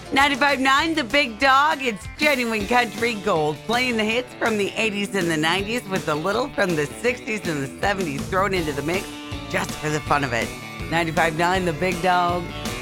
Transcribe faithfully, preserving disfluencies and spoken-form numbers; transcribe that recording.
ninety-five point nine The Big Dog. It's genuine country gold, playing the hits from the eighties and the nineties with a little from the sixties and the seventies thrown into the mix just for the fun of it. ninety-five point nine The Big Dog.